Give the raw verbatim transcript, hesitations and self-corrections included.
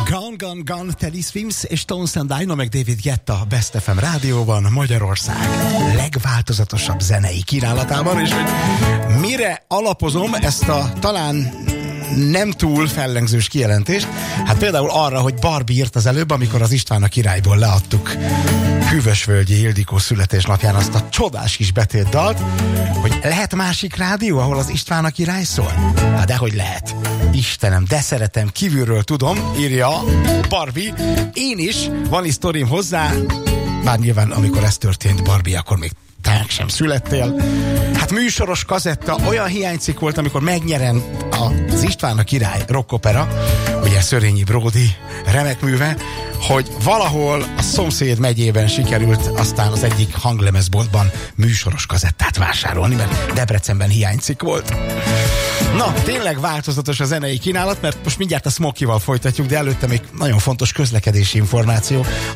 Gone, Gone, Gone, Teddy Swims és Stones and Dino meg David Guetta a Best ef em rádióban, Magyarország legváltozatosabb zenei kínálatában, és hogy mire alapozom ezt a talán nem túl fellengzős kijelentést? Hát például arra, hogy Barbie írt az előbb, amikor az István a királyból leadtuk Hűvösvölgyi Ildikó születésnapján azt a csodás kis betétdalt, hogy lehet másik rádió, ahol az István a király szól? Hát dehogy lehet. Istenem, de szeretem, kívülről tudom, írja Barbie. Én is, van is sztorim hozzá, bár nyilván amikor ez történt, Barbie, akkor még te sem születtél. Hát műsoros kazetta, olyan hiánycikk volt, amikor megnyerent az István a király rockopera, ugye Szörényi Bródi remek műve, hogy valahol a szomszéd megyében sikerült aztán az egyik hanglemezboltban műsoros kazettát vásárolni, mert Debrecenben hiánycikk volt. Na, tényleg változatos a zenei kínálat, mert most mindjárt a Smokival folytatjuk, de előtte még nagyon fontos közlekedési információ.